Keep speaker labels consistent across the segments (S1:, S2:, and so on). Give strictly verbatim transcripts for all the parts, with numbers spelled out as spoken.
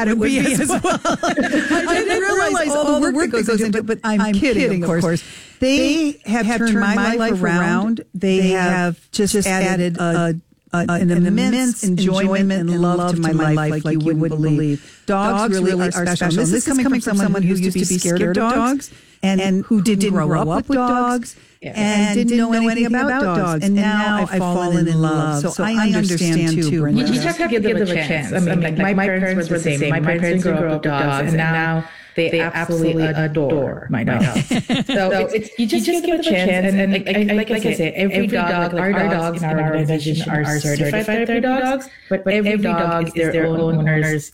S1: had it would be as well. I didn't realize all the work that goes into it, but I'm kidding, of course. They have turned my life around. They have just added a Uh, an, an immense enjoyment and love to my life like you wouldn't believe. Dogs really are special. And this is coming from someone who used to be scared of dogs and, and who didn't grow up with dogs yeah. and didn't know anything about dogs. And now I've fallen in love. So I understand too, Brenda.
S2: You just have to give them a chance. I mean, like, like my parents were the same. My parents didn't grow up with dogs, and now They, they absolutely adore my dog. So it's, it's, you just, you just give it a chance. And, and like, I, like, like I said, every dog, like our dogs in our organization are certified therapy dogs, but every dog is their own owner's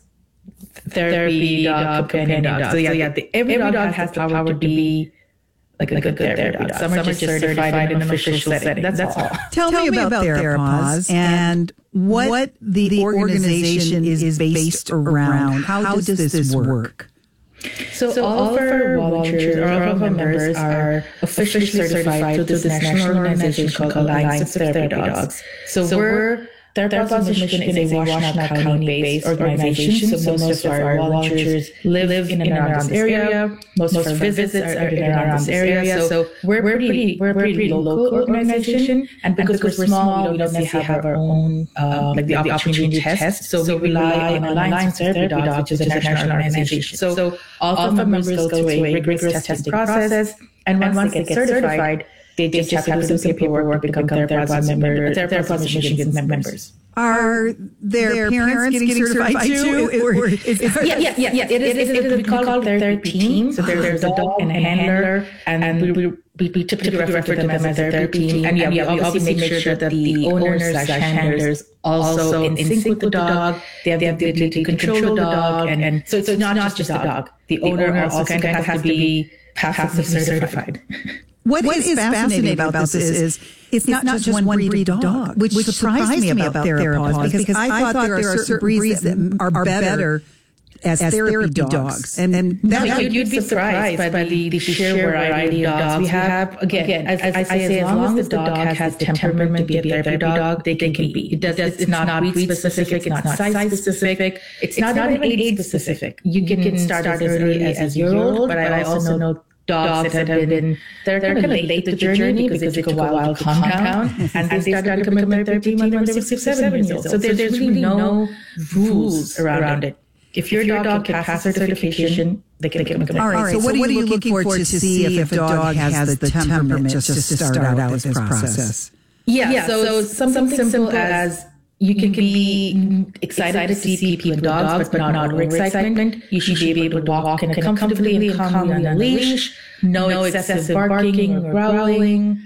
S2: therapy dog, companion dog. So yeah, yeah the, every dog has the power to be like a good therapy dog. Some are just certified in an official setting. That's all.
S1: Tell, Tell me about, about TheraPause and what, what the, the organization is based around. How, How does this work?
S2: So, so all, all of our volunteers or all of our members are officially certified through this national organization called Alliance of Therapy Dogs. So, so we're TheraPause Michigan is a Washtenaw County-based organization. So most of our volunteers live in and around this area. Most of our visits are in and around this area. So we're pretty we're a pretty local organization, and because we're small, we don't necessarily have our own uh, like the opportunity to test. So we rely on Alliance of Therapy Dogs, which is a national organization. So all of our members go through a rigorous testing process, and once they get certified, they just have to do some paperwork to become TheraPause members, TheraPause Michigan members.
S1: Are their, their parents, parents getting, getting certified, certified too? Or, or is, is,
S2: yeah, yeah, yeah, yeah. It is. It is. It is we call it therapy team. So there, there's a dog and a handler, and, and we, we, we, we typically refer to them as a therapy team. And yeah, we obviously make sure that the owners slash handlers also in sync with the dog. They have the ability to control the dog, and, and so it's not just the dog. The owner also kind of has to be passive certified.
S1: What, what is, is fascinating about, about this is, is it's, it's not, not just one breed, breed of dog, dog which, which surprised me about TheraPause because, because I thought, thought there are certain breeds that are better as, as therapy dogs. dogs. And, and that
S2: no, you'd, you'd be surprised by the, the sheer variety of dogs we have. Again, again as, as I say, as long as the dog has the temperament to be a therapy dog, they can be. It does, it's not breed specific, it's not size specific, it's not even age specific. You can start as early as a year old, but I also know dogs that have been, they're, they're kind of late to the journey because they took a while to calm down, and they started becoming a therapy team when they were six, seven years old. So there's really no rules around it. If your dog can pass their certification, they can become a therapy.
S1: All right, so what are you looking for to see if a dog has the temperament just to start out this process?
S2: Yeah, so something simple as you can be excited to see people and dogs, but not overexcitement. You should be able to walk kind of comfortably and calmly on a leash. No excessive barking or growling.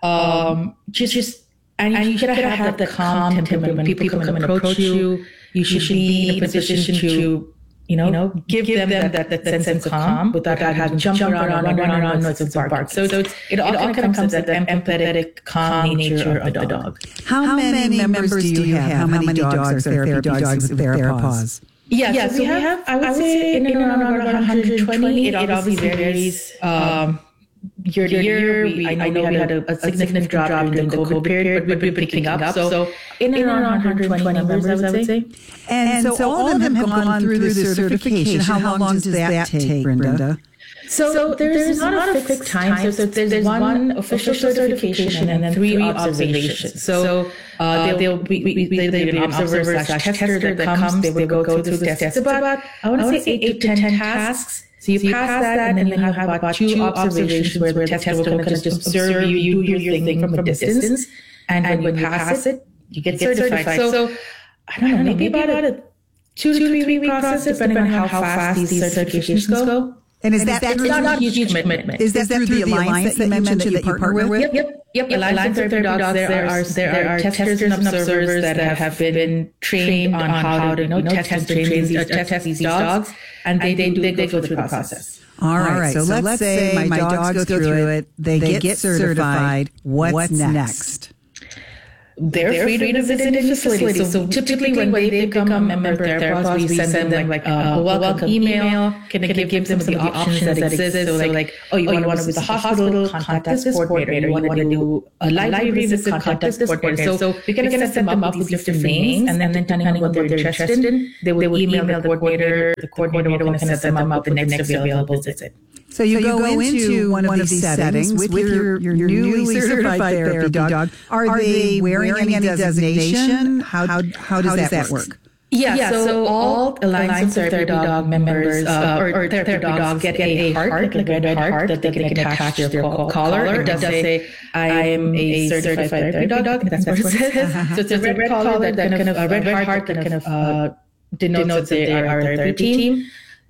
S2: Um, just, just, and you gotta have the calm temperament. When people come and approach you, you should be in a position to, you know, you know give, give them that, that, that, that sense of calm without having to jump around and run around noises and bark. So, so it's, it all it kind of comes to that empathetic, calm nature of the dog.
S1: How, How many members do you have? How many dogs are therapy dogs with TheraPause?
S2: Yeah, yeah, so we have, have I would say, in and around one hundred twenty. It obviously varies um, year to year. We, I know we had a, a significant drop during the COVID period, but we've been picking up. So in and around one hundred twenty members, I would say.
S1: And, and so, so all of them have gone through the certification. How, How long does that take, Brenda?
S2: So, so there's, there's not, not a fixed time. time. So there's, there's one official certification and then three observations. So uh, they'll be, we, we, they'll be an observer slash tester that comes. They will go through this test. It's about, I want to say, eight to ten tasks. So you, so you pass, pass that, and then you have about two observations where the tester will kind of just observe you, you do your thing from a distance. And, and when you pass it, you get certified. So I don't know, maybe about a two to three week process, depending on how fast these certifications go.
S1: And is and that,
S2: that not, not a huge commitment?
S1: Is that, is that through, through the alliance that you mentioned that you partner with?
S2: with? Yep, yep, yep. Alliance of Therapy Dogs. There are there are testers and observers that have been trained on how to you know test and train these test these dogs, and they they they go through the process.
S1: All right. So let's say my dogs go through it. They get certified. What's next?
S2: they're, they're free, free to visit any facility. facility. So, so typically when they, they become a member of TheraPause, we send them, them like a, a welcome email, can, can give, give them some of the options that exist. So like, like oh, you, oh, you want to visit the hospital, contact this coordinator. You want to do a library visit, contact this coordinator. So we can set them up with different names, and then depending on what they're interested in, they will email the coordinator. The coordinator will set them up with the next available visit.
S1: So you, so go, you go into, into one, one of these settings with, with your, your, your newly certified, certified therapy dog. dog. Are, Are they wearing, wearing any designation? How, how, how does, how does that work? work?
S2: Yeah, yeah, so, so all Alliance of Therapy Dog members uh, or, or therapy dogs get a heart, like a red, red heart, that they can attach to their collar. It does say, I am a certified therapy dog. That's what it says. So it's a red collar, that kind of, a red heart that kind of uh, denotes that they are a therapy team.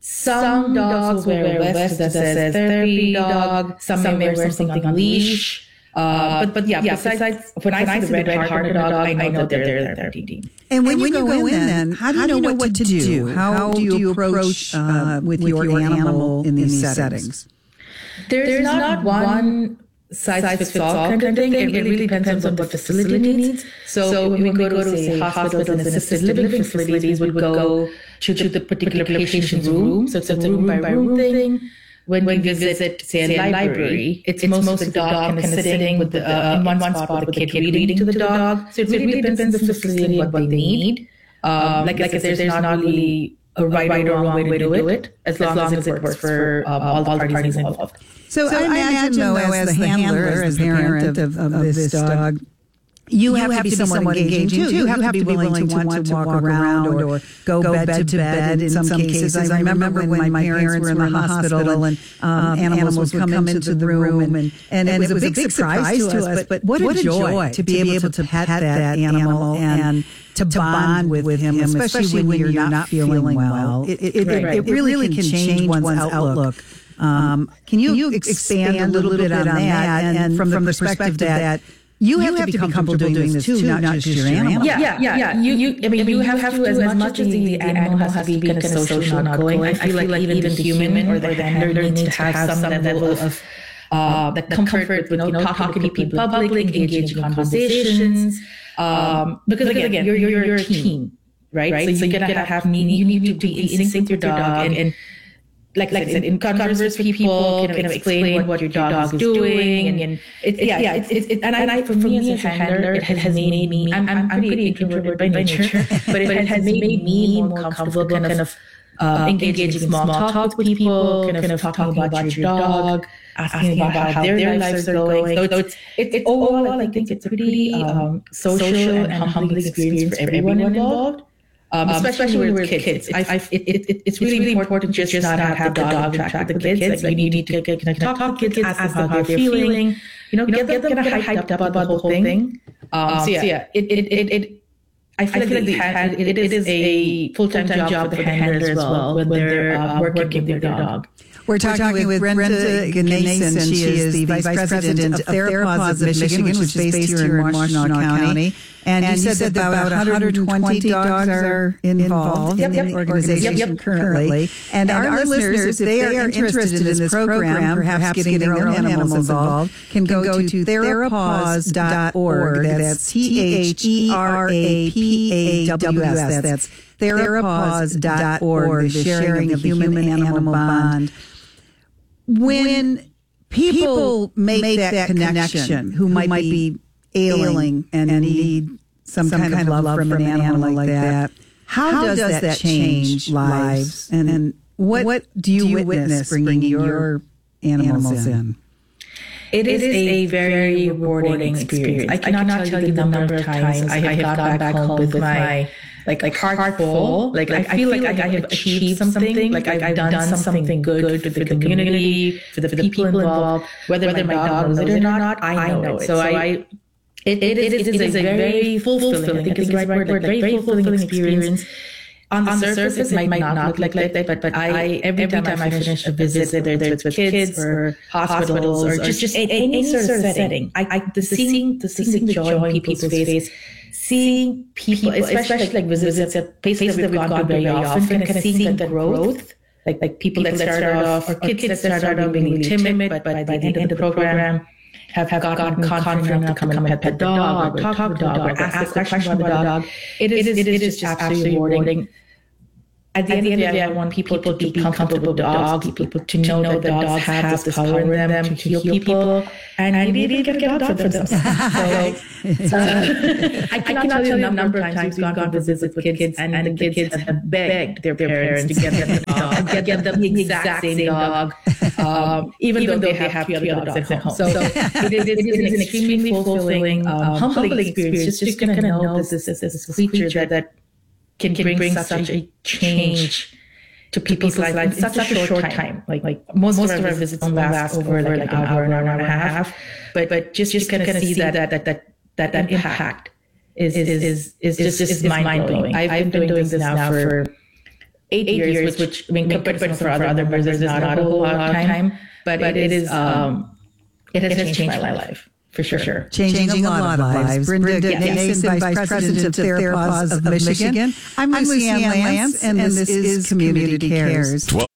S2: Some dogs will wear a vest that says therapy dog. Some may wear something on leash. Uh, but but yeah, yeah besides, besides when, when I see the red, red heart on a dog, I know, I know that they're their therapy team.
S1: And when, and when you, you go, go in, then how do you, how know, do you know what to do? do? How, how do you approach uh, with, with your, your animal in these, in these settings? settings?
S2: There's, There's not one size, size fits all kind of thing. It, it really depends, depends on what the facility needs. So, so when we go to, say, hospitals and assisted living facilities, we would go to the, the particular patient's room. So it's a room by room thing. When, when we visit, say, a library, it's, it's most of the dog kind of sitting with the, uh, in one, one spot with the kid reading to the dog. So it really depends on the facility and what they need. Um, like, like I said, there's not really a right or wrong way to do it, as long as it works for um, all the parties involved.
S1: So, so I imagine, though, as the handler, as the parent of, of, of this dog, You, you have, have to be somewhat, somewhat engaging, too. You have, you have to be willing, willing to want to walk, walk around or, or go, go bed, bed to bed in some cases. I remember when my parents were in the hospital and um, animals would come into the room. And, and, and, and it was a big surprise to us. But what a joy to be able to pet that animal and to bond with him, especially when you're not feeling well. It, it, right, right. it really can change one's outlook. Um, can you, you expand a little bit on that? And from the perspective that You have, you have to be comfortable, comfortable doing this too, not, not just your animal.
S2: Yeah, yeah, yeah. yeah. You, you, I mean, you have, have to, as much as the, the animal has to be kind of social and outgoing, I feel like even the human or the handler needs to have some level of uh, the comfort with, you know, talking to people in public, engaging in conversations. Um, because, because again, you're, you're, you're a team, right? right? So, so you gotta have, have meaning. You need to be in sync with your dog and, and Like, like I said, in converse with people, kind of explain what your dog is doing, and, and it, yeah, yeah, it's, it's, it, and, and I, for me as a handler, it has made me. I'm, I'm pretty introverted by nature, but it, but it has made me more comfortable, kind of uh, engaging in small talks with people, kind of talking about your dog, asking about how their lives are going. So it's, it's overall, I think it's a pretty um, social and humbling experience for everyone involved. Um, especially, especially with kids, kids. I, I, it, it, it, it's really important just, just not have, have the dog interact with the kids. kids. Like, like you need to get, get, talk, talk to kids, ask them how they're feeling. You know, you know get, get them kind of hyped up about the whole thing. Um, so yeah, so yeah it, it, it, it, I feel I like, like the hand, it, it, it is a full-time, full-time job for the handler as well when they're uh, working with their dog.
S1: We're talking, We're talking with Brenda Gnason. She is the Vice President of TheraPause of Michigan, which is based here in Washtenaw County. And, and you said that about one hundred twenty dogs are involved yep, in the organization yep, yep, currently. And, and our, our listeners, if they are interested in this program, perhaps getting their own animals involved, can go to therapause dot org. That's T H E R A P A W S. That's therapause dot org, the sharing of the human-animal bond. When people make, make that, that connection, connection, who might be ailing and, and need some, some kind, kind of love from an animal like that, how, how does, does that change lives? And, and what, what do you, do you witness bringing your animals in?
S2: It is, it is a very rewarding experience. I cannot, I cannot tell you the number of times I have gone back home with my like like heart full. Like, like I feel like, like I have achieved something. Like I've, I've done something good for the community, for the, for the people involved. Whether, whether my dog knows it or not, I know it. So I. It, it, it, is, it is a very fulfilling, I think it's the right word, like very fulfilling experience. On the, on the surface, surface, it might not look like that, but, but I, every time I finish a visit, whether it's with kids or hospitals or just, just any, any sort of setting, I, I, the seeing, the seeing the joy in people's face, seeing people, especially like visits at places that we've gone to very often, kind of seeing that growth, like like people that started off, or kids that started off being really timid, but by the end of the program, have, have gotten confident enough to come and pet the dog, or talk to the dog, or ask a question about the dog, it is, it is, it is just absolutely rewarding. At the end of the day, I want people to be comfortable with dogs, people to know that dogs have this power in them to heal people, and I need to get a dog for them. So, uh, I cannot tell you the number of times we've gone to visit with kids, and the kids have begged their parents to get them a dog, get, get them the exact same dog, um, even, even though they have three other dogs at home. So it is, it is an extremely fulfilling, um, humbling experience just to kind of know this, this, this creature that, that Can, can bring, bring such a change to people's lives in such, such a short time. Like, like most, most of our visits don't last over like an hour, an hour and a half. But but just, just to kind of see that that that that that, that impact is is is is just is mind blowing. I've, I've been doing this now for eight years, which I mean compared to for other members is not a whole lot of time. But it is um it has changed my life. For sure. sure.
S1: Changing, Changing a, lot a lot of lives. lives. Brenda, Brenda yes. Nason, Vice President of Therapause of, of Michigan. Michigan. I'm Lucianne Lance, and, and this is Community, Community Cares. Cares.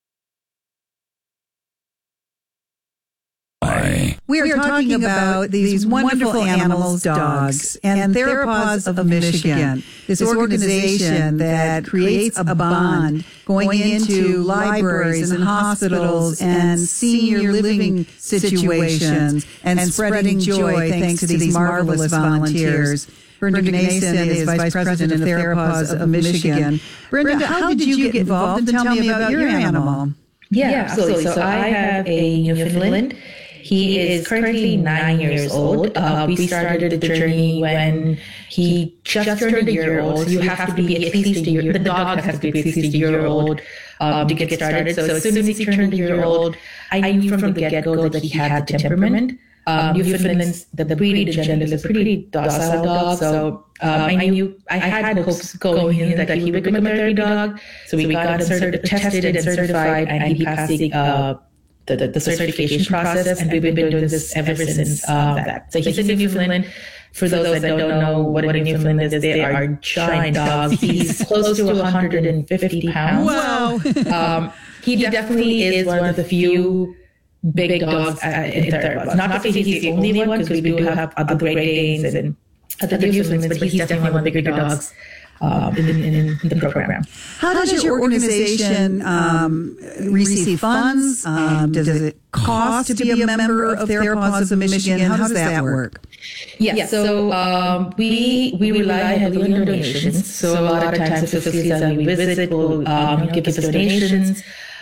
S1: We are, we are talking, talking about these wonderful, wonderful animals, dogs, and, and Therapause of, of Michigan, this organization that creates a bond going into libraries and hospitals and senior living situations and spreading joy thanks to these marvelous volunteers. Brenda Nason is Vice President of Therapause of Michigan. Brenda, how did you get involved? And tell me about your animal.
S2: Yeah, absolutely. So I have a Newfoundland. He is currently nine years old. Uh, we started the journey when he just turned a year old. So you have to be at least a year. The dog has to be at least a year old um, to get started. So as soon as he turned a year old, I knew from the get-go that he had the temperament. Um, Newfoundlands, the breed in general, is a pretty docile dog. So um, I knew I had hopes going in that he would become a therapy dog. So we got him certi- tested and certified, and he passed the uh, The, the, the certification process, and we've been doing this ever since um, that. So he's a Newfoundland. For those that don't know what a Newfoundland is, they are giant dogs. He's close to one hundred fifty pounds.
S1: Wow.
S2: um, he definitely is one of the few big dogs uh, in Therapause. Not to say he's the only one, because we do have other Great Danes and other Newfoundlands, but he's definitely one of the bigger dogs Um, in, in, in the program.
S1: How does, How does your organization um, receive funds? Um, does it cost to be a member of Therapause of Michigan? How does that work?
S2: Yeah, yeah so um, we we rely heavily on donations. So a lot of times the facilities that we visit will um, give us donations.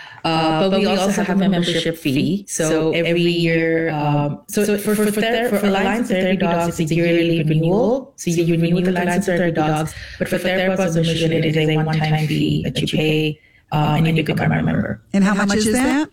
S2: Uh, but we also have a membership fee. So every year, um, so for for for, ther- for Alliance of Therapy Dogs, it's a yearly renewal. So you renew with Alliance of Therapy Dogs. But for Therapause of Michigan, it is a one-time fee that you pay, uh, and you become a member.
S1: And how, how much is that?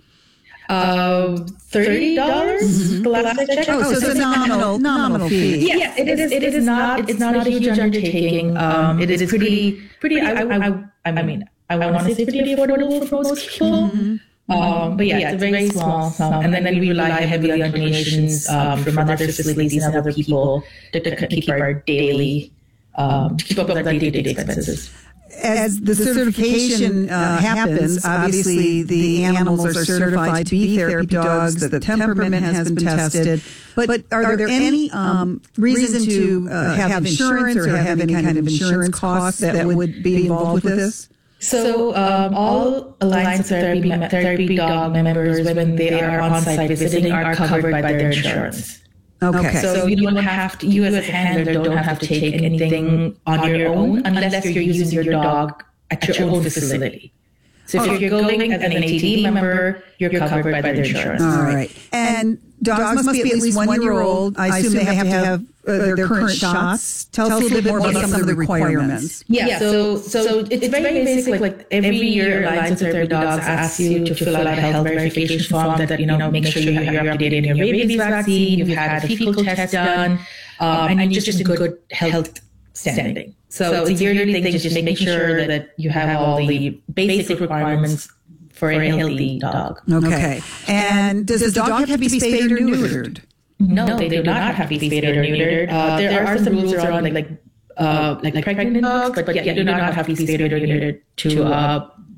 S2: Uh, thirty dollars. Mm-hmm. The last I checked.
S1: Oh, so, so it's a nominal nominal fee.
S2: Yes, yeah, it, it is. It is not. It's not a huge undertaking. Um, it is pretty. Pretty. I. I. I, I mean. I want to say pretty affordable for most people. Mm-hmm. Um, but yeah, yeah, it's a very small sum. And then we rely heavily on donations um, from other facilities and other people to, to keep our daily, um, to keep up with our day-to-day expenses.
S1: As the certification uh, happens, obviously the animals are certified to be therapy dogs, the temperament has been tested. But, but are there any um, reason to uh, have insurance or have any kind of insurance costs that would be involved with this?
S2: So um, all Alliance Therapy, Therapy Dog members, when they are on-site visiting, are covered by their insurance.
S1: Okay.
S2: So you don't have to, you as a handler don't have to take anything on your own unless you're using your dog at your own facility. So if you're going as an A T D member, you're covered by their insurance.
S1: All right. And dogs must be at least one year old. I assume they have to have uh, their, their current shots. Tell us a little bit more about some of the requirements.
S2: Yeah, yeah so, so so it's very basic. Like every year, Alliance of Therapy Dogs asks you to fill out a health verification form that, you know, make sure you're up to date in your rabies vaccine, you've had a fecal test done, um, and you're just in good health standing. So it's a yearly thing, just making sure that you have all the basic requirements for a healthy dog.
S1: Okay. And does, does the dog, dog have to be spayed or neutered?
S2: No, no they, they do not have to be spayed or neutered. Uh, there, there are some rules around like like, uh, like, like pregnant dogs, but, but yeah, you do not have to be spayed or neutered to uh,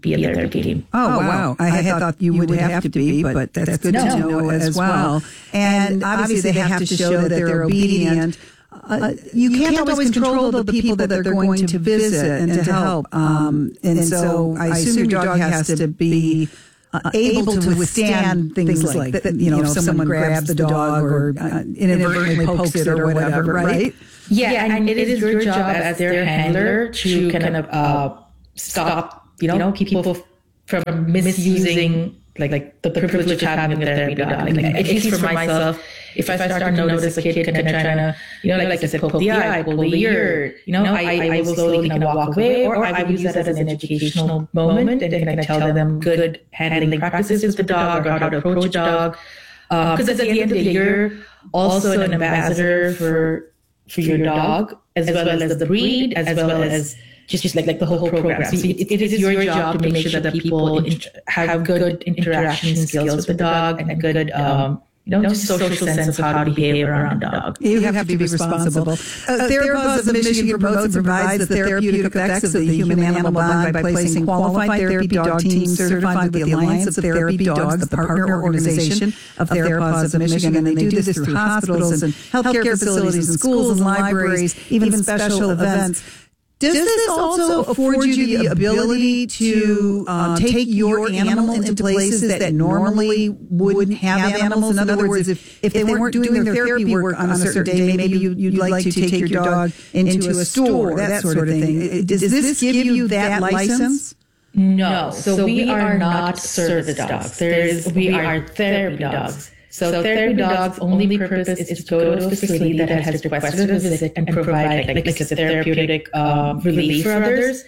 S2: be a therapy team.
S1: Oh, wow. I, I had thought you would have to be, but, but that's, that's good no, to know as well. And obviously they have to show that they're obedient. Uh, you, you can't, can't always control the people that they're going to visit and to help. Um, and, and so I assume your dog has to be uh, able to withstand things like that. You know, if someone grabs the dog or uh, inadvertently pokes it or whatever, right?
S2: Yeah, yeah, and, and it is your job as their handler to kind of uh, stop, you know, people from misusing like like the privilege of having a therapy dog. Like, like, at least for myself, if I start to notice a kid kind of trying to, you know, like, like I said, poke the eye, pull the ear, you know, I, I will slowly kind of walk away, or I would use that as an educational moment and kind of tell them good handling practices with the dog or how to approach a dog. Because uh, at the end of the day, you're also an ambassador for for your dog, as well as the breed, as well as just, just like, like the whole program. So it, it is your job to make sure that the people have good interaction skills with the dog and good, um, you know, just social sense of how to behave around a dog.
S1: You have, have to be responsible. Uh, TheraPause of Michigan promotes and provides the therapeutic effects of the human-animal bond by placing qualified therapy dog teams certified with the Alliance of Therapy Dogs, the partner organization of TheraPause of Michigan, and they do this through hospitals and healthcare facilities and schools and libraries, even special events. Does this also afford you the ability to uh, take your animal into places that normally wouldn't have animals? In other words, if, if they weren't doing their therapy work on a certain day, maybe you'd, you'd like to take your dog into a store, that sort of thing. Does this give you that license?
S2: No. So, so we are not service dogs. There is, we are therapy dogs. So, so therapy dogs' only purpose is to go to a facility that has requested a visit and provide like, like a therapeutic um, relief for others.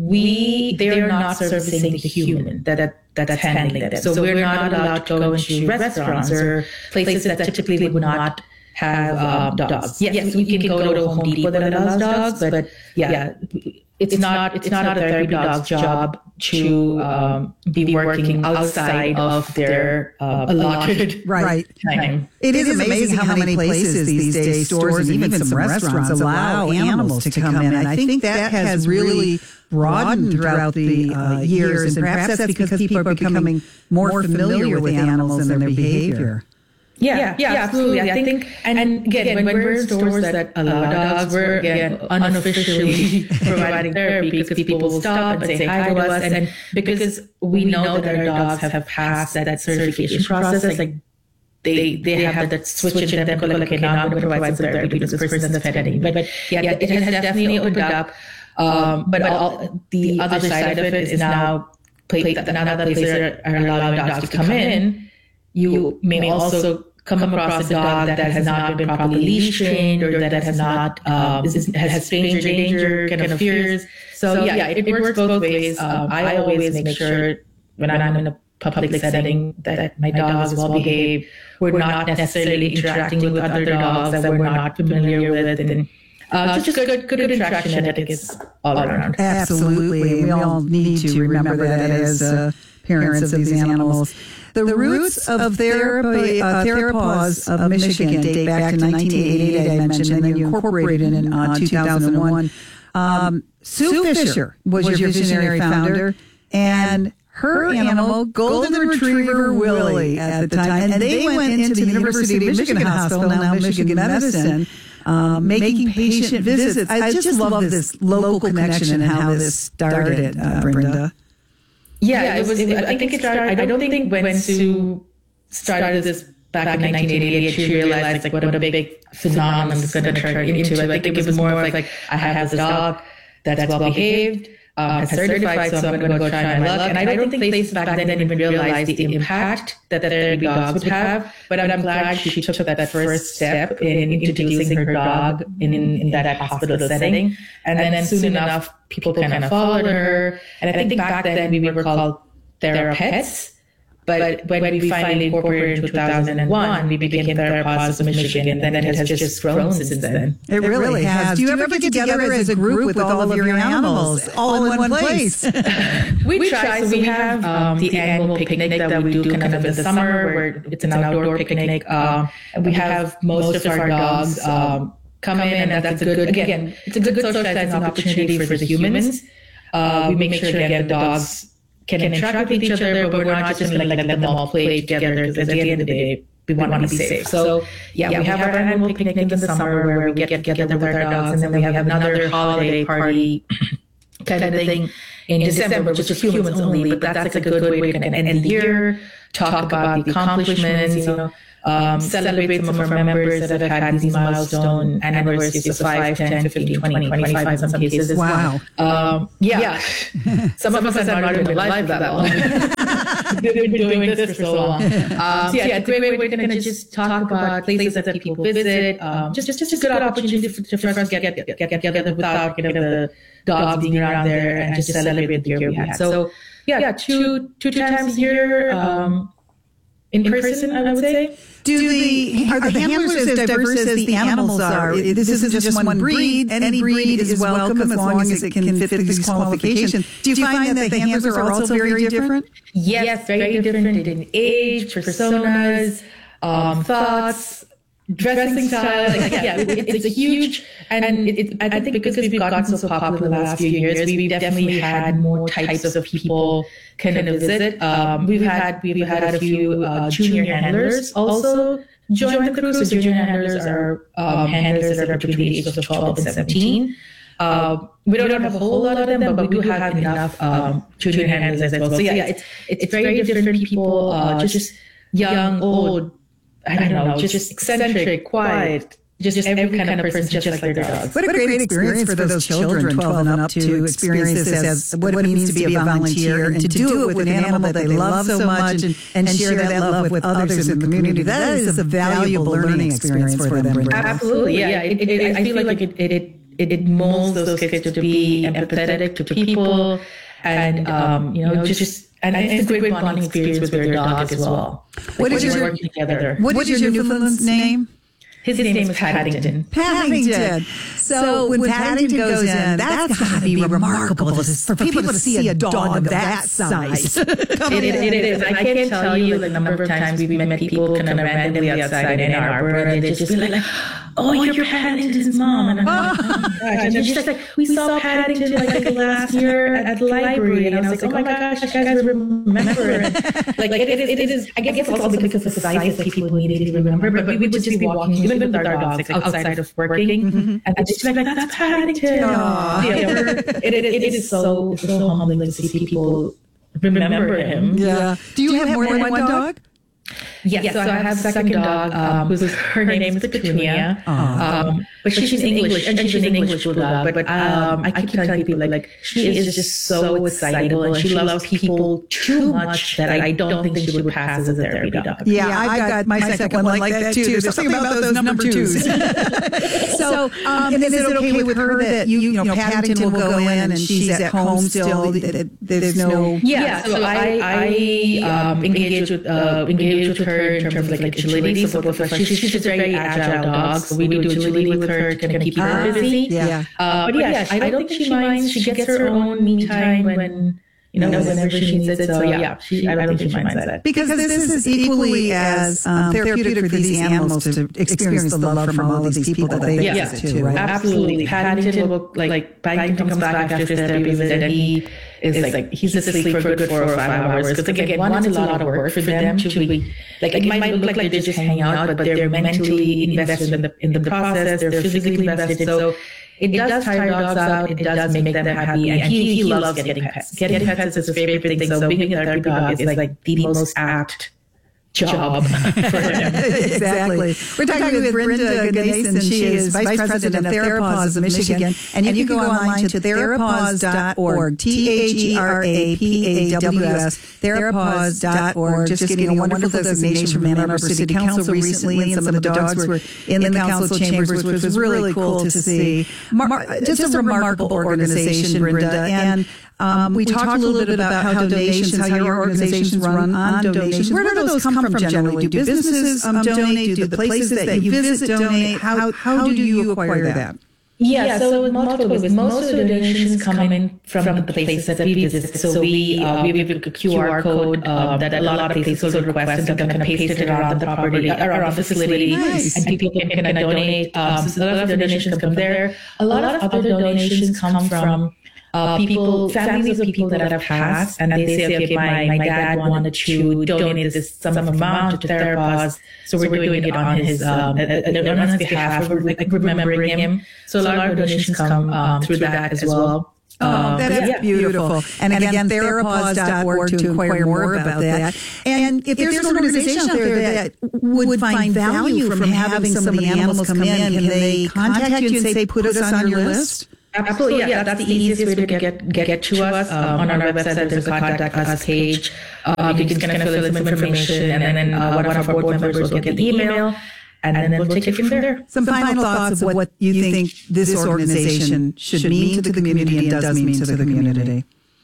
S2: We, they are not servicing the human that, that that's handling them. So we're not allowed to go into restaurants or places that typically would not have um, dogs. Yes, we can go to a Home Depot that allows dogs, but yeah, it's not it's not a therapy dog's job to um, be working outside of their uh, allotted
S1: right.
S2: time.
S1: It is amazing how many places these days, stores and even some restaurants allow animals to come in. I think that has really broadened throughout the uh, years, and perhaps that's because people are becoming more familiar with animals and their behavior.
S2: Yeah, yeah, yeah, absolutely. I think, and, and again, when, when we're in stores that allow dogs, we're again unofficially providing therapy because people will stop and say hi to us, and because we know that our dogs have passed that certification process, like they they have that switch in them, like, okay, now I'm going to provide some therapy to this person that's petting. But, but yeah, it has definitely opened up. Um, but all, the other side of it is now, play, now that places are allowing dogs to come in, you may also come across a dog that has not been properly leash trained or that has not um, is, has stranger danger kind of fears. So yeah, it, it works both ways. Um, I always make sure when I'm in a public setting that my dog is well behaved. We're not necessarily interacting with other dogs that we're not familiar with, and uh, just good, good, good interaction etiquette all around.
S1: Absolutely, we all need to remember that as uh, parents of these animals. The, the roots of therapy, uh, TheraPause of Michigan date back to nineteen eighty-eight, I mentioned, and then you incorporated in uh, two thousand one. Um, Sue Fisher was your visionary founder, and her animal, Golden Retriever Willie, at the time, and they went into the University of Michigan Hospital, now Michigan Medicine, um, making patient visits. I just love this local connection and how this started, uh, Brenda.
S2: Yeah, yeah, it was. It, I think it started. I don't think when Sue started this back in nineteen eighty-eight, she realized like what a big phenomenon it's going to turn into. I think it was more of like, I have this dog that's well behaved, um, has certified, so I'm going to go try my luck. And I don't think places back then didn't even realize the impact that therapy dogs would have. But I'm glad she took that first step in introducing her dog in, in, in that hospital setting. And then soon enough, people kind of followed her. And I think back then we were called TheraPets. But when we finally incorporated in two thousand one, we became TheraPause of Michigan, and then it has just grown since then.
S1: It really has. Do you ever get together as a group with all of your animals all in one place?
S2: we, we try. So we have um, the annual picnic that we do kind of in the summer, where it's an outdoor picnic. Um, and we have most of our dogs um, come in, and that's a good, again, it's a good socializing opportunity for the humans. Uh, we make sure, again, the dogs can interact with each other, but we're not just going to let them all play together, because at the end of the day, we want to be safe. So yeah, yeah we have our annual picnic in the summer where we get together with our dogs, and then we have another holiday party kind of thing in December, which is humans only, but that's like a good way to kind of end the year, talk about the accomplishments, you know, um, celebrate some of our members that have had these milestone anniversaries of five, ten, fifteen, twenty, twenty-five in some cases.
S1: Wow.
S2: Um, yeah. yeah. Some of us have not even been alive for that long. We've been doing this for so long. Um, so yeah, it's a great way to kind of just talk about places that people visit. Um, just, just, just a good opportunity for, for us to get, get, get, get together without, you know, the dogs being around there, and just celebrate the year we had. So yeah, yeah two, two, two times a year, um, in person, I would say.
S1: Do the are the, are the handlers as diverse as the animals are? This isn't just one breed. Any breed is welcome as long as it can fit these qualifications. Do you find that the handlers are also very different?
S2: Yes, very different in age, personas, um, thoughts, dressing style. Like, yeah, it's, it's a huge, and it, it, I think because we've gotten so popular in the last few years, we've definitely had more types of people kind of visit. Um, we've had we've had a few uh, junior handlers also join the crew. So junior handlers are um, handlers that are between the ages of twelve and seventeen. Uh, we don't have a whole lot of them, but we do have enough um, junior handlers as well. So yeah, it's it's very different people, uh, just young, old, I don't know, just eccentric, quiet. Just, just every, every kind, kind of person, just like their dogs.
S1: What a great experience for those children, twelve and up, to experience this as what it means to be a volunteer and to do it with an animal that they love so much, and, and share that love with others in the community. That is a valuable learning experience for them.
S2: Absolutely, yeah. It, it, it, I feel like it it, it it molds those kids to be empathetic to people, and um, you know, just. And, and it's a great bonding experience with their dog as well.
S1: What is your
S2: working together?
S1: What is your Newfoundland's name?
S2: His, His name, name is Paddington.
S1: Paddington. Paddington. So, so when Paddington, Paddington goes in, that's got to be remarkable to, for people to see a dog of that size.
S2: it, it, it is. I can't tell you the number of times we've met people kind of randomly outside in Ann Arbor, and they just be like, "Oh, you're Paddington's mom." And I'm like, "Oh my gosh!" And she's like, "We saw Paddington like last year at the library," and I was like, "Oh my gosh, you guys remember?" And like it, it, it is. I guess it's also because of the size that people needed to remember, but we would just be walking, even with our dogs, like outside of working, mm-hmm. and just be like, "That's Paddington." Yeah, it, it, it, it is so it's so humbling to see people remember him.
S1: Yeah. Do you, Do you have, have more than one, one dog? dog?
S2: Yes, yes, so, so I have a second dog, um, who's her name is Petunia, um, but she's, she's English, and she's an English bulldog. But um, I keep telling people like, like she is just so excitable, and she loves people too much that I don't think she would pass as a therapy dog.
S1: Yeah, yeah I've got my second one like that too. There's something about those number twos. So, um, and is it okay with her that you, you know, Paddington will go in and she's at home still? There's no.
S2: Yeah, so I I um, engage with engage. with her in terms of like, like agility. So both of us, she's, she's a very agile dog. So we do agility with her to kind of keep her busy.
S1: Yeah.
S2: Uh, but yeah, I don't think she minds. She gets her own me time when, you know, whenever she needs it. So yeah, she, I don't think she minds that.
S1: Because this is equally as um, therapeutic for these animals to experience the love from all of these people that they
S2: yeah,
S1: visit too, right?
S2: Absolutely. Paddington will, like, like Paddington comes back after his therapy visit, and he is like, like he's asleep for a good four or five hours. Because again, one, it's a lot of work for them to be, like, it might look like they're just hanging out, but they're mentally invested in the in the process. They're physically invested. So it does tire dogs out. It does make them happy, and he, he loves getting pets. Getting pets is his favorite thing. So being a therapy dog is like the most apt job for him.
S1: Exactly. We're talking, talking with Brenda Ganesan. She is Vice President of TheraPaws of Michigan. And you, and you can go online to therapaws dot org, T H E R A P A W S, therapaws dot org. Just getting a wonderful designation from Ann Arbor City Council recently, and some of the dogs were in the council chambers, which was really cool to see. Mar- just a remarkable organization, Brenda. And Um, we, we talked, talked a little bit about how donations, how your organizations run on donations. Where do those come from generally? Do businesses um, donate? Do the places that you visit donate? How, how do you acquire that?
S2: Yeah, yeah, so, so multiple ways. Most of the donations come in from, from the places that we visit. So we uh, we have a Q R code um, that a lot of places will request, and kind of paste it around the property, around the facility, nice. And people can kind of donate. Um, so a lot of the donations come there. A lot of other donations come from uh, people, families of people that have passed, and they say, okay, my, my dad wanted to donate this some amount to TheraPause, so we're doing it on his, um, on his behalf, we're like remembering him. So a lot of donations come um, through that as well.
S1: Oh,
S2: Um,
S1: that's
S2: yeah.
S1: beautiful. And, and again, therapause dot org to inquire more about that. And if there's an organization out there that would find value from having some of the animals come in, can they contact you and say, put us on your list?
S2: Absolutely, yeah. That's the easiest way to get get, get to us. Um, on our website, there's a contact us page. Um, you can kind of fill in some information, and then uh, one of our board members will get the email. And, and then we'll take it from there.
S1: Some final thoughts of what you think this organization should mean to the community and does mean to the community.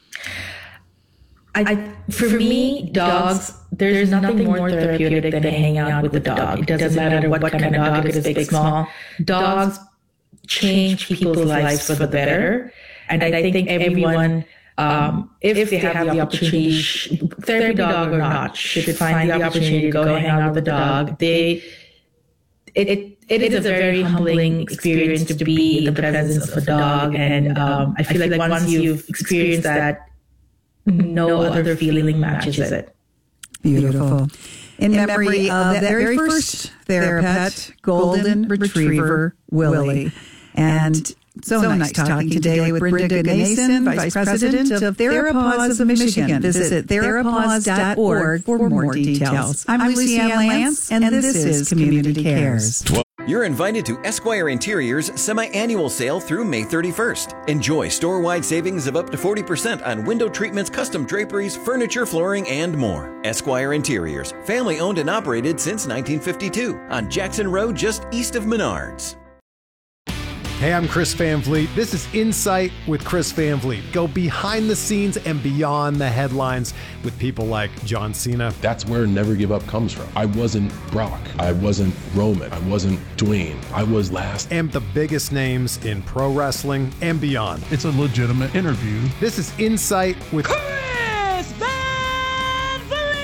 S2: I, for me, dogs, there's nothing more therapeutic than hanging out with the dog. It doesn't matter what kind of dog it is, big, small. Dogs change people's lives for the better. And I think everyone, um, if, if they have the opportunity, therapy dog or not, should find the opportunity to go hang out with the dog. They... It, it it is a very humbling experience to be in the presence of a dog, and um, I feel like once you've experienced that, no other feeling matches it.
S1: Beautiful. In memory of that very first Therapet, Golden Retriever Willie. And so, so nice talking today with Brenda Gnason, Vice President of TheraPause of Michigan. Visit therapause dot org for more details. I'm Lucy Ann Lance, and this is Community Cares.
S3: You're invited to Esquire Interior's semi-annual sale through May thirty-first. Enjoy store-wide savings of up to forty percent on window treatments, custom draperies, furniture, flooring, and more. Esquire Interiors, family-owned and operated since nineteen fifty-two on Jackson Road just east of Menards.
S4: Hey, I'm Chris Van Vliet. This is Insight with Chris Van Vliet. Go behind the scenes and beyond the headlines with people like John Cena.
S5: That's where Never Give Up comes from. I wasn't Brock. I wasn't Roman. I wasn't Dwayne. I was last.
S4: And the biggest names in pro wrestling and beyond.
S6: It's a legitimate interview.
S4: This is Insight with
S7: Chris Van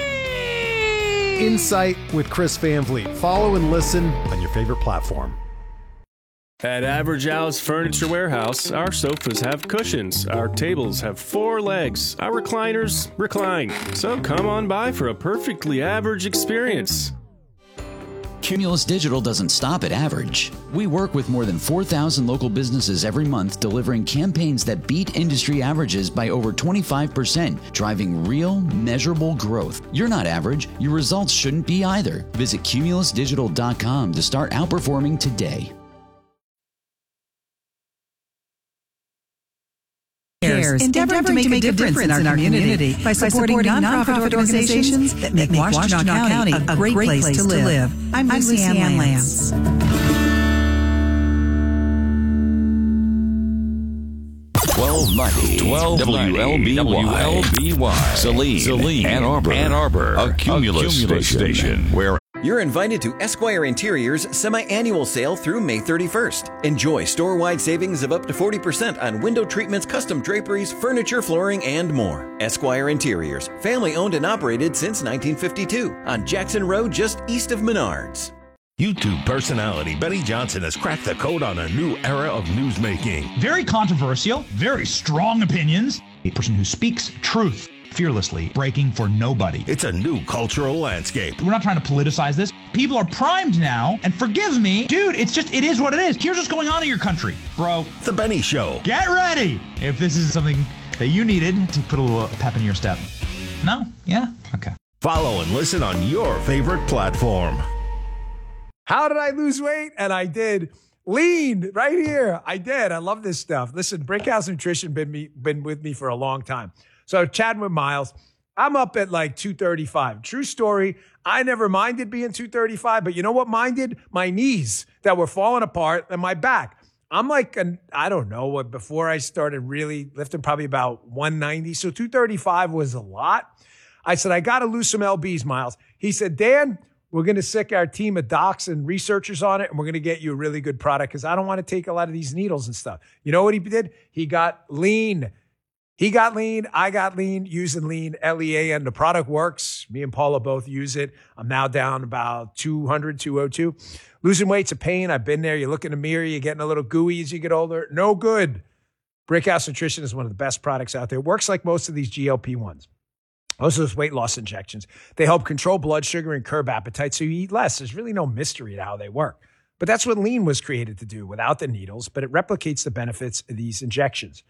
S7: Vliet.
S4: Insight with Chris Van Vliet. Follow and listen on your favorite platform.
S8: At Average Al's Furniture Warehouse, our sofas have cushions, our tables have four legs, our recliners recline. So come on by for a perfectly average experience.
S9: Cumulus Digital doesn't stop at average. We work with more than four thousand local businesses every month, delivering campaigns that beat industry averages by over twenty-five percent, driving real, measurable growth. You're not average. Your results shouldn't be either. Visit cumulus digital dot com to start outperforming today.
S1: Cares, endeavoring, endeavoring to make a difference in our, in our community, community by supporting, by supporting nonprofit organizations that make Washtenaw County a great place, place to live. live. I'm, I'm Lucy Ann Lance.
S10: twelve ninety W L B Y Saline, Saline, Ann Arbor, Ann Arbor, a Cumulus, a Cumulus station, station where
S3: you're invited to Esquire Interior's semi-annual sale through May thirty-first. Enjoy store-wide savings of up to forty percent on window treatments, custom draperies, furniture, flooring, and more. Esquire Interiors, family-owned and operated since nineteen fifty-two on Jackson Road just east of Menards.
S11: YouTube personality Benny Johnson has cracked the code on a new era of newsmaking.
S12: Very controversial, very strong opinions. A person who speaks truth fearlessly, breaking for nobody.
S11: It's a new cultural landscape.
S12: We're not trying to politicize this. People are primed now, and forgive me, dude, it's just, it is what it is. Here's what's going on in your country, bro.
S11: The Benny Show.
S12: Get ready if this is something that you needed to put a little pep in your step. No? Yeah? Okay.
S11: Follow and listen on your favorite platform.
S13: How did I lose weight? And I did. Lean right here. I did. I love this stuff. Listen, Brickhouse Nutrition been me, been with me for a long time. So chatting with Miles, I'm up at like two thirty-five. True story. I never minded being two thirty-five, but you know what minded? My knees that were falling apart and my back. I'm like, an, I don't know what, before I started really lifting, probably about one ninety. So two thirty-five was a lot. I said, I got to lose some L Bs, Miles. He said, Dan, we're going to sick our team of docs and researchers on it, and we're going to get you a really good product because I don't want to take a lot of these needles and stuff. You know what he did? He got lean. He got lean. I got lean using lean, L E A N. The product works. Me and Paula both use it. I'm now down about two hundred, two oh two. Losing weight's a pain. I've been there. You look in the mirror, you're getting a little gooey as you get older. No good. Brickhouse Nutrition is one of the best products out there. It works like most of these G L P ones. Most of those weight loss injections. They help control blood sugar and curb appetite so you eat less. There's really no mystery to how they work. But that's what Lean was created to do without the needles, but it replicates the benefits of these injections.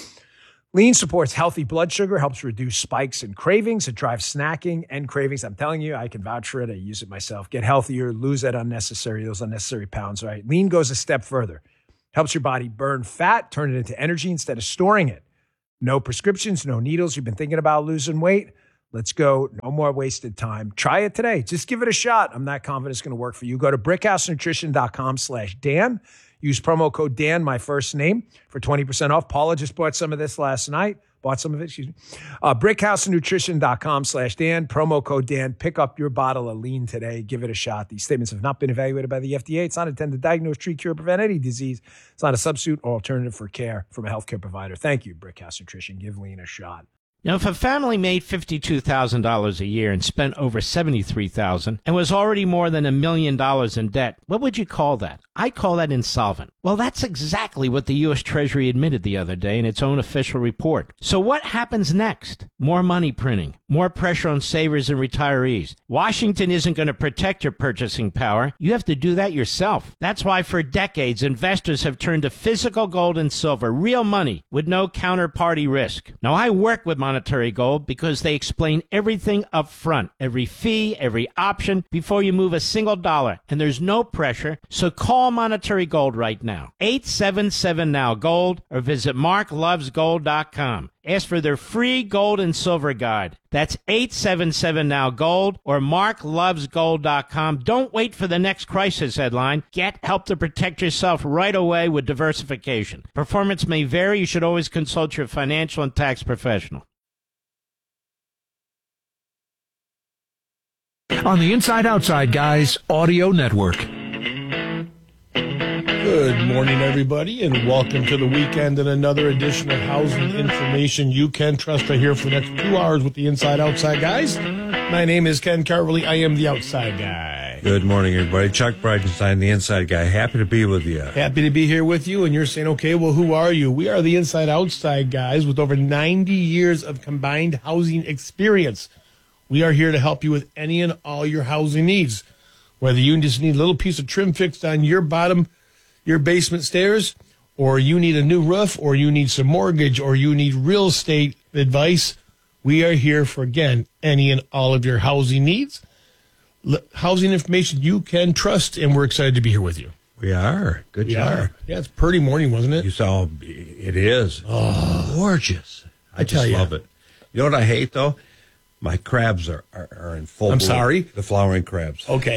S13: Lean supports healthy blood sugar, helps reduce spikes and cravings. It drives snacking and cravings. I'm telling you, I can vouch for it. I use it myself. Get healthier, lose that unnecessary, those unnecessary pounds, right? Lean goes a step further. Helps your body burn fat, turn it into energy instead of storing it. No prescriptions, no needles. You've been thinking about losing weight? Let's go. No more wasted time. Try it today. Just give it a shot. I'm not confident it's going to work for you. Go to brickhousenutrition.com slash Dan. Use promo code Dan, my first name, for twenty percent off. Paula just bought some of this last night. Bought some of it, excuse me. Uh, brickhousenutrition.com slash Dan. Promo code Dan. Pick up your bottle of Lean today. Give it a shot. These statements have not been evaluated by the F D A. It's not intended to diagnose, treat, cure, prevent any disease. It's not a substitute or alternative for care from a healthcare provider. Thank you, Brickhouse Nutrition. Give Lean a shot.
S6: Now, if a family made fifty-two thousand dollars a year and spent over seventy-three thousand dollars and was already more than a million dollars in debt, what would you call that? I call that insolvent. Well, that's exactly what the U S Treasury admitted the other day in its own official report. So what happens next? More money printing, more pressure on savers and retirees. Washington isn't going to protect your purchasing power. You have to do that yourself. That's why for decades, investors have turned to physical gold and silver, real money with no counterparty risk. Now, I work with Monetary Gold because they explain everything up front, every fee, every option, before you move a single dollar. And there's no pressure, so call Monetary Gold right now. eight seven seven now gold or visit mark loves gold dot com. Ask for their free gold and silver guide. That's eight seven seven now gold or mark loves gold dot com. Don't wait for the next crisis headline. Get help to protect yourself right away with diversification. Performance may vary. You should always consult your financial and tax professional.
S14: On the Inside Outside Guys Audio Network.
S15: Good morning, everybody, and welcome to the weekend and another edition of Housing Information You Can Trust. Right here for the next two hours with the Inside Outside Guys. My name is Ken Carverly. I am the Outside Guy.
S16: Good morning, everybody. Chuck Bridenstine, the Inside Guy. Happy to be with you.
S15: Happy to be here with you, and you're saying, okay, well, who are you? We are the Inside Outside Guys with over ninety years of combined housing experience. We are here to help you with any and all your housing needs. Whether you just need a little piece of trim fixed on your bottom, your basement stairs, or you need a new roof, or you need some mortgage, or you need real estate advice, we are here for, again, any and all of your housing needs. L- housing information you can trust, and we're excited to be here with you.
S16: We are. Good
S15: we
S16: job.
S15: Are. Yeah, it's a pretty morning, wasn't it?
S16: You saw, it is.
S15: Oh,
S16: gorgeous. I, I
S15: tell
S16: just
S15: you.
S16: love it. You know what I hate, though? My crabs are, are, are in full
S15: I'm
S16: bloom.
S15: sorry?
S16: The flowering crabs.
S15: Okay.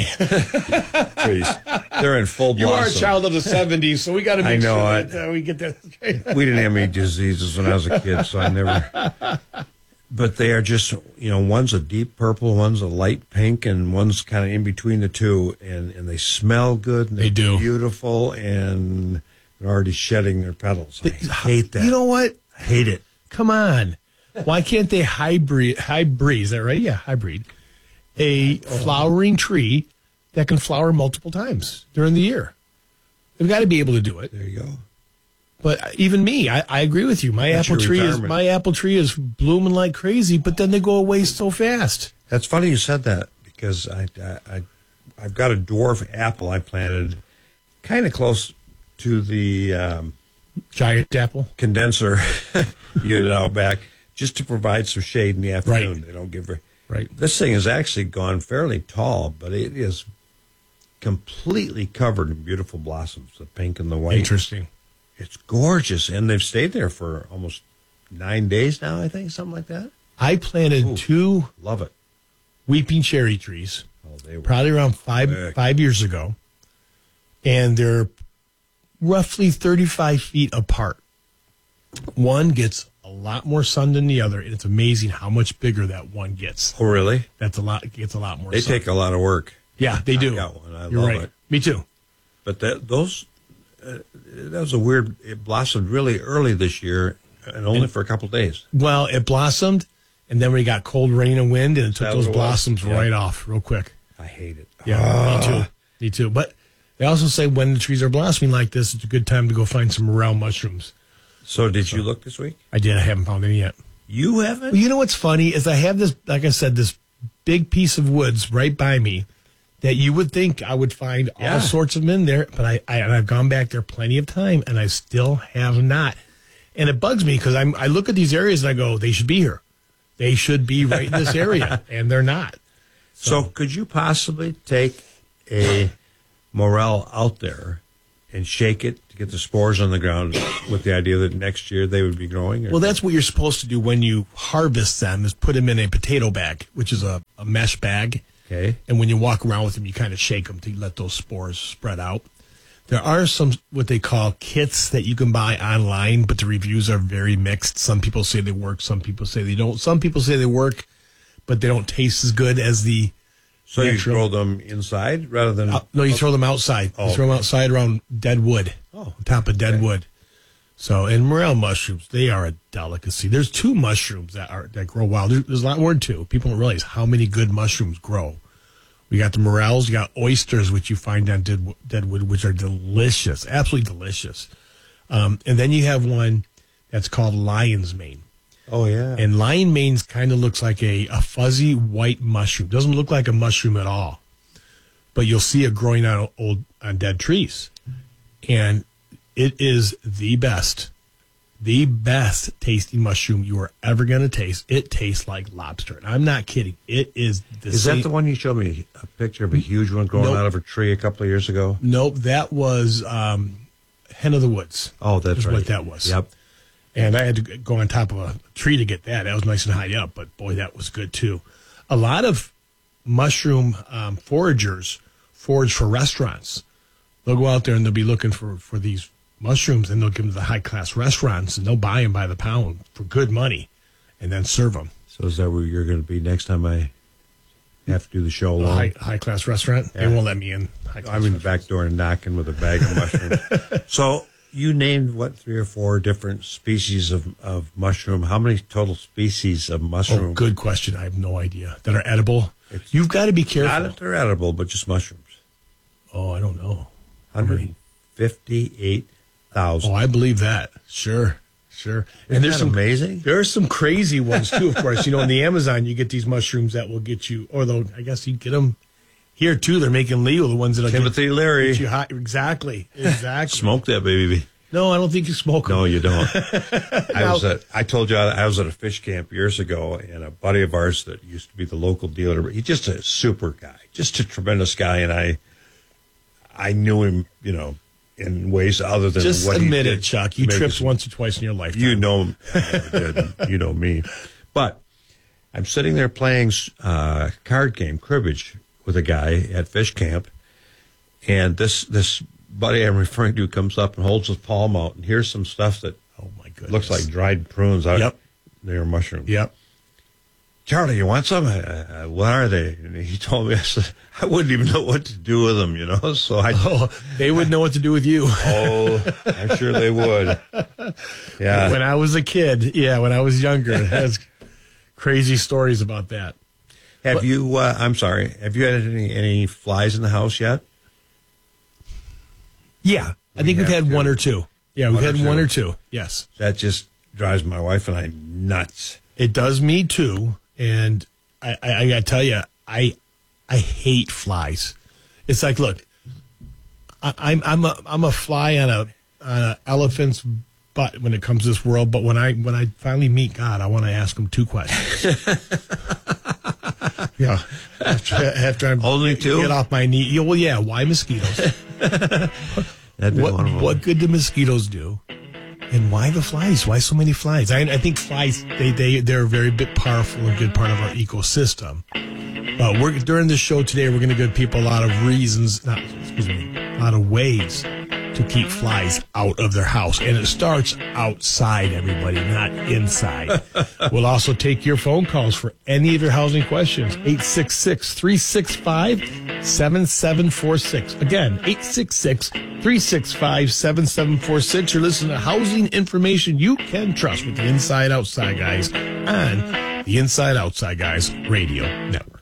S16: Trees. They're in full blossom.
S15: You are a child of the seventies, so we got to make
S16: I know
S15: sure
S16: it.
S15: that uh, we get that straight.
S16: We didn't have any diseases when I was a kid, so I never... But they are just, you know, one's a deep purple, one's a light pink, and one's kind of in between the two, and, and they smell good, and
S15: they do.
S16: Beautiful, and they're already shedding their petals. I hate that.
S15: You know what?
S16: I hate it.
S15: Come on. Why can't they hybrid, hybrid, is that right? Yeah, hybrid, a flowering tree that can flower multiple times during the year? They've got to be able to do it.
S16: There you go.
S15: But even me, I, I agree with you. My
S16: That's
S15: apple tree is
S16: retirement.
S15: my apple tree is blooming like crazy, but then they go away so fast.
S16: That's funny you said that because I, I, I I've got a dwarf apple I planted kind of close to the um,
S15: giant apple
S16: condenser, you know, back. Just to provide some shade in the afternoon.
S15: Right.
S16: They don't give her.
S15: Right.
S16: This thing has actually gone fairly tall, but it is completely covered in beautiful blossoms, the pink and the white.
S15: Interesting.
S16: It's gorgeous, and they've stayed there for almost nine days now, I think, something like that.
S15: I planted Ooh, two
S16: love it.
S15: weeping cherry trees
S16: oh, they were
S15: probably around five
S16: big.
S15: five years ago, and they're roughly thirty-five feet apart. One gets a lot more sun than the other, and it's amazing how much bigger that one gets.
S16: Oh, really?
S15: That's a lot. It gets a lot more.
S16: They
S15: sun.
S16: take a lot of work.
S15: Yeah, they do.
S16: I got one. I
S15: You're
S16: love
S15: right.
S16: it.
S15: Me too.
S16: But that those uh, that was a weird. It blossomed really early this year, and only and, for a couple of days.
S15: Well, it blossomed, and then we got cold rain and wind, and it took those blossoms
S16: yeah.
S15: right off real quick.
S16: I hate it.
S15: Yeah,
S16: oh.
S15: me too. Me too. But they also say when the trees are blossoming like this, it's a good time to go find some morel mushrooms.
S16: So did you look this week?
S15: I did. I haven't found any yet.
S16: You haven't?
S15: Well, you know what's funny is I have this, like I said, this big piece of woods right by me that you would think I would find
S16: Yeah.
S15: all sorts of them in there, but I, I and I've gone back there plenty of time and I still have not. And it bugs me because I'm I look at these areas and I go, they should be here. They should be right in this area, and they're not.
S16: So, so could you possibly take a morel out there and shake it to get the spores on the ground with the idea that next year they would be growing? Or?
S15: Well, that's what you're supposed to do when you harvest them is put them in a potato bag, which is a, a mesh bag.
S16: Okay.
S15: And when you walk around with them, you kind of shake them to let those spores spread out. There are some what they call kits that you can buy online, but the reviews are very mixed. Some people say they work. Some people say they don't. Some people say they work, but they don't taste as good as the
S16: So
S15: natural.
S16: you throw them inside rather than...
S15: Uh, no, you throw them outside.
S16: Oh,
S15: you throw them
S16: okay.
S15: outside around dead wood,
S16: Oh,
S15: on top of dead
S16: okay.
S15: wood. So, and morel mushrooms, they are a delicacy. There's two mushrooms that are that grow wild. There's, there's a lot more than two. People don't realize how many good mushrooms grow. We got the morels, you got oysters, which you find on dead, deadwood, which are delicious, absolutely delicious. Um, and then you have one that's called lion's mane.
S16: Oh, yeah.
S15: And lion mane kind of looks like a, a fuzzy white mushroom. Doesn't look like a mushroom at all. But you'll see it growing on old on dead trees. And it is the best, the best tasting mushroom you are ever going to taste. It tastes like lobster. And I'm not kidding. It is the
S16: Is
S15: same.
S16: that the one you showed me a picture of a huge one growing
S15: Nope.
S16: out of a tree a couple of years ago?
S15: Nope, that was um, Hen of the Woods.
S16: Oh, that's
S15: is
S16: right.
S15: what that was.
S16: Yep.
S15: And I had to go on top of a tree to get that. That was nice and high up, but boy, that was good too. A lot of mushroom um, foragers forage for restaurants. They'll go out there and they'll be looking for, for these mushrooms, and they'll give them to the high class restaurants, and they'll buy them by the pound for good money, and then serve them.
S16: So is that where you're going to be next time I have to do the show
S15: A
S16: alone?
S15: high high class restaurant.
S16: Yeah.
S15: They won't let me in.
S16: I'm in the back door and knocking with a bag of mushrooms. So you named, what, three or four different species of, of mushroom. How many total species of mushroom?
S15: Oh, good question. I have no idea. That are edible? You've got to be careful.
S16: Not that they're edible, but just mushrooms.
S15: Oh, I don't know.
S16: one hundred fifty-eight thousand.
S15: Oh, I believe that. Sure, sure.
S16: Isn't
S15: and there's
S16: that
S15: some
S16: amazing?
S15: There are some crazy ones too. Of course, you know, in the Amazon, you get these mushrooms that will get you. Although I guess you get them here too. They're making legal the ones that
S16: Timothy
S15: get,
S16: Leary.
S15: Get you high. Exactly, exactly.
S16: Smoke that baby.
S15: No, I don't think you smoke them.
S16: No, you don't. I was at, I told you I was at a fish camp years ago, and a buddy of ours that used to be the local dealer, he's just a super guy, just a tremendous guy, and I, I knew him, you know, in ways other than
S15: Just
S16: what
S15: admit
S16: he
S15: it,
S16: did.
S15: Chuck. You
S16: Maybe
S15: tripped
S16: some-
S15: once or twice in your lifetime.
S16: You know, you know me. But I'm sitting there playing uh, card game, cribbage, with a guy at fish camp, and this this buddy I'm referring to comes up and holds his palm out, and here's some stuff that
S15: oh my goodness
S16: looks like dried prunes. Out
S15: Yep.
S16: They're mushrooms.
S15: Yep.
S16: Charlie, you want some? Uh, what are they? And he told me, I said, I wouldn't even know what to do with them, you know? So I.
S15: Oh, they would know what to do with you.
S16: Oh, I'm sure they would. Yeah.
S15: When I was a kid, yeah, when I was younger, it has crazy stories about that.
S16: Have
S15: But-
S16: you, uh, I'm sorry, have you had any, any flies in the house yet?
S15: Yeah, I think we've
S16: have
S15: had
S16: to.
S15: one or two. Yeah, we've
S16: One or
S15: had
S16: two.
S15: one or two. Yes.
S16: That just drives my wife and I nuts.
S15: It does me too, and I, I, I gotta tell you, I I hate flies. It's like, look, I, I'm I'm a I'm a fly on a on an elephant's butt when it comes to this world. But when I when I finally meet God, I want to ask him two questions. Yeah, after, after I'm
S16: Only two?
S15: get off my knee. Yeah, well, yeah. Why mosquitoes?
S16: That'd be
S15: what
S16: one of them.
S15: what good do mosquitoes do? And why the flies? Why so many flies? I, I think flies, they, they, they're a very bit powerful and good part of our ecosystem. But we're, during this show today, we're going to give people a lot of reasons, not, excuse me, a lot of ways to keep flies out of their house. And it starts outside, everybody, not inside. We'll also take your phone calls for any of your housing questions. eight six six, three six five, seven seven four six. Again, eight six six, three six five, seven seven four six. You're listening to housing information you can trust with the Inside Outside Guys on the Inside Outside Guys Radio Network.